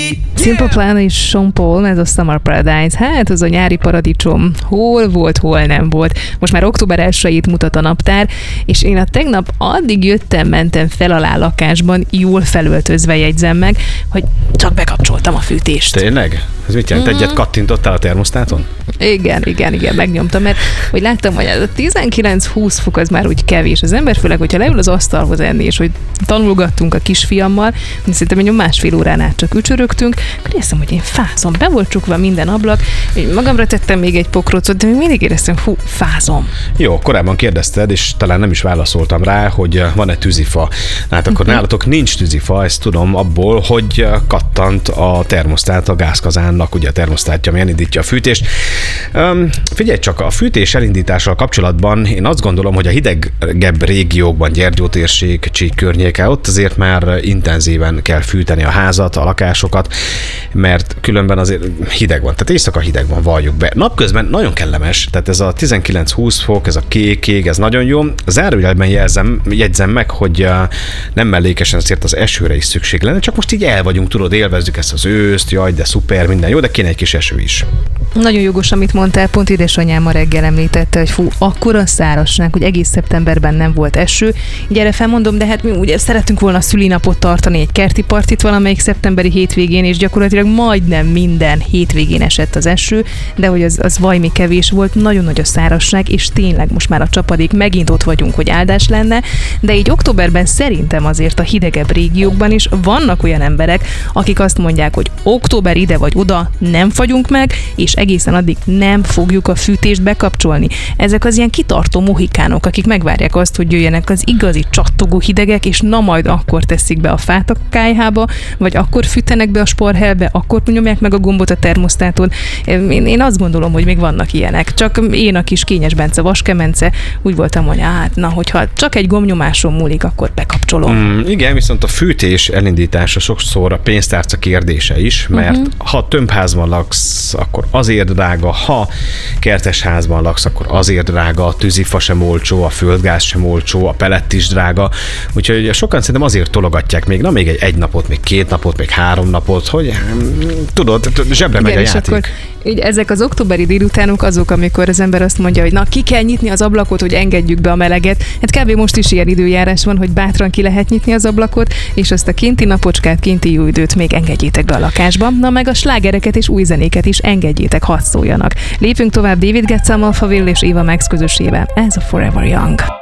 Simple Plan és Sean Paul, ez a Summer Paradise. Hát az a nyári paradicsom. Hol volt, hol nem volt. Most már október 1-ét mutat a naptár, és én a tegnap addig mentem fel alá lakásban, jól felöltözve jegyzem meg, hogy csak bekapcsoltam a fűtést. Tényleg? Ez mit jelent? Egyet kattintottál a termosztáton? Igen, megnyomtam, mert hogy láttam, hogy ez a 19-20 fok az már úgy kevés. Az ember főleg, hogyha leül az asztalhoz enni, és hogy tanulgattunk a kisfiammal, szerintem egy 1,5 órán át csak ücsörögtünk, akkor éreztem, hogy én fázom. Be volt csukva minden ablak, magamra tettem még egy pokrócot, de még mindig éreztem, fázom. Jó, korábban kérdezted, és talán nem is válaszoltam rá, hogy van-e tűzifa. Hát akkor nálatok nincs tűzifa, ezt tudom abból, hogy kattant a termosztát a gázkazánnak, ugye a termosztátja, ami elindítja a fűtést. Figyelj csak, a fűtés elindítással kapcsolatban én azt gondolom, hogy a hidegebb régiókban, Gyergyó térség, Csík környéke, ott azért már intenzíven kell fűteni a házat, a lakásokat, mert különben azért hideg van. Tehát éjszaka hideg van, valljuk be. Napközben nagyon kellemes, tehát ez a 19-20 fok, ez a kék ég, ez nagyon jó. Zárójelben jegyzem meg, hogy nem mellékesen azért az esőre is szükség lenne, csak most így el vagyunk, tudod, élvezzük ezt az őszt, jaj, de szuper, minden jó, de kéne egy kis eső is. Nagyon jogos, amit mondtál, pont édesanyám ma reggel említette, hogy akkora szárazság, hogy egész szeptemberben nem volt eső. Így erre felmondom, de hát mi ugye szerettünk volna szülinapot tartani, egy kerti partit valamelyik szeptemberi hétvégén, és gyakorlatilag majdnem minden hétvégén esett az eső, de hogy az vajmi kevés volt, nagyon nagy a szárazság, és tényleg most már a csapadék, megint ott vagyunk, hogy áldás lenne, de így októberben szerintem azért a hidegebb régiókban is vannak olyan emberek, akik azt mondják, hogy október ide vagy oda, nem fagyunk meg, és egészen addig nem fogjuk a fűtést bekapcsolni. Ezek az ilyen kitartó mohikánok, akik megvárják azt, hogy jöjjenek az igazi csattogó hidegek, és na majd akkor teszik be a fát a kályhába, vagy akkor fűtenek be a sporhelbe, akkor nyomják meg a gombot a termosztáton. Én azt gondolom, hogy még vannak ilyenek. Csak én a kis Kényes Bence vaskemence úgy voltam, hogy hogyha csak egy gombnyomáson múlik, akkor bekapcsolom. Igen, viszont a fűtés elindítása sokszor a pénztárca kérdése is, mert ha tömbházban laksz, akkor azért drága, ha kertes házban laksz, akkor azért drága, a tűzifa sem olcsó, a földgáz sem olcsó, a pellet is drága, úgyhogy sokan szerintem azért tologatják még egy napot, még 2 napot, még 3 napot, hogy tudod, zsebre megy a játék. Akkor így ezek az októberi délutánok azok, amikor az ember azt mondja, hogy ki kell nyitni az ablakot, hogy engedjük be a meleget. Hát kb. Most is ilyen időjárás van, hogy bátran ki lehet nyitni az ablakot, és azt a kinti napocskát, kinti jó időt még engedjétek be a lakásba. Na meg a slágereket és új zenéket is engedjétek, hadd szóljanak. Lépünk tovább David Guetta, Alphaville és Eva Max közösével. Ez a Forever Young.